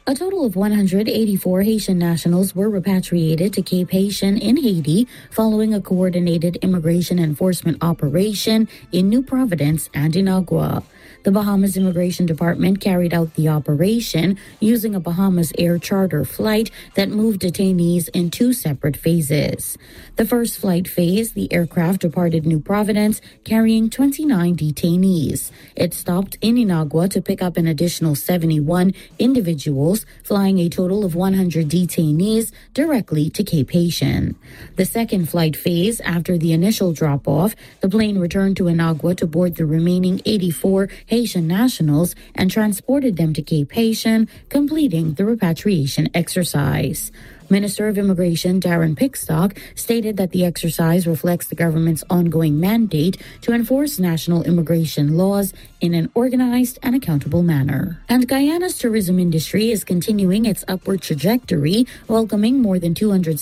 A total of 184 Haitian nationals were repatriated to Cape Haitian in Haiti following a coordinated immigration enforcement operation in New Providence and Inagua. The Bahamas Immigration Department carried out the operation using a Bahamas Air charter flight that moved detainees in two separate phases. The first flight phase, the aircraft departed New Providence carrying 29 detainees. It stopped in Inagua to pick up an additional 71 individuals, flying a total of 100 detainees directly to Cape Haitian. The second flight phase, after the initial drop-off, the plane returned to Inagua to board the remaining 84 Haitian nationals and transported them to Cape Haitian, completing the repatriation exercise. Minister of Immigration Darren Pickstock stated that the exercise reflects the government's ongoing mandate to enforce national immigration laws in an organized and accountable manner. And Guyana's tourism industry is continuing its upward trajectory, welcoming more than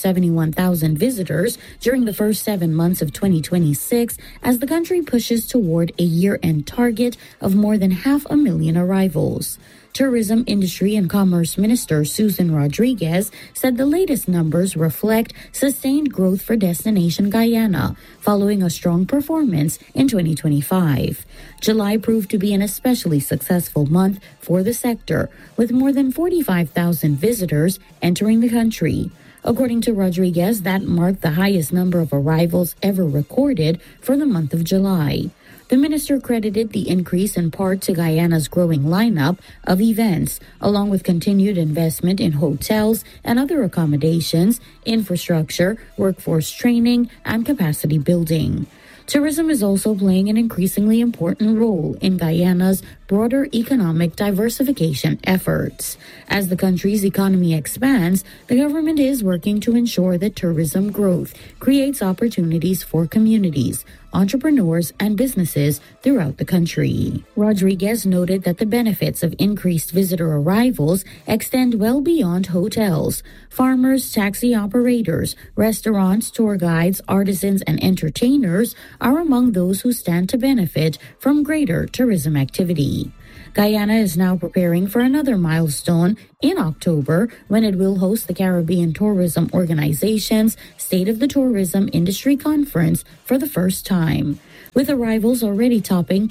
271,000 visitors during the first 7 months of 2026 as the country pushes toward a year-end target of more than 500,000 arrivals. Tourism Industry and Commerce Minister Susan Rodriguez said the latest numbers reflect sustained growth for destination Guyana, following a strong performance in 2025. July proved to be an especially successful month for the sector, with more than 45,000 visitors entering the country. According to Rodriguez, that marked the highest number of arrivals ever recorded for the month of July. The minister credited the increase in part to Guyana's growing lineup of events, along with continued investment in hotels and other accommodations, infrastructure, workforce training, and capacity building. Tourism is also playing an increasingly important role in Guyana's broader economic diversification efforts. As the country's economy expands, the government is working to ensure that tourism growth creates opportunities for communities, entrepreneurs, and businesses throughout the country. Rodriguez noted that the benefits of increased visitor arrivals extend well beyond hotels. Farmers, taxi operators, restaurants, tour guides, artisans, and entertainers are among those who stand to benefit from greater tourism activity. Guyana is now preparing for another milestone in October when it will host the Caribbean Tourism Organization's State of the Tourism Industry Conference for the first time. With arrivals already topping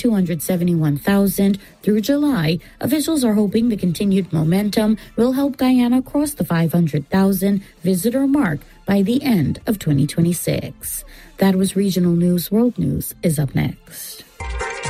271,000 through July, officials are hoping the continued momentum will help Guyana cross the 500,000 visitor mark by the end of 2026. That was Regional News. World News is up next.